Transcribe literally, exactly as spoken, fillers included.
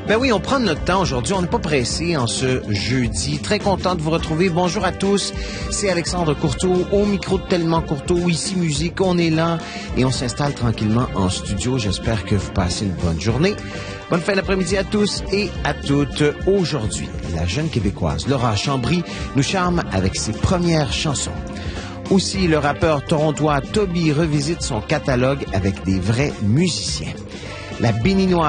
Ben oui, on prend notre temps aujourd'hui. On n'est pas pressé en ce jeudi. Très content de vous retrouver. Bonjour à tous. C'est Alexandre Courteau au micro de Tellement Courteau. Ici Musique. On est là et on s'installe tranquillement en studio. J'espère que vous passez une bonne journée. Bonne fin d'après-midi à tous et à toutes. Aujourd'hui, la jeune Québécoise Laura Chambry nous charme avec ses premières chansons. Aussi, le rappeur torontois Toby revisite son catalogue avec des vrais musiciens. La béninoise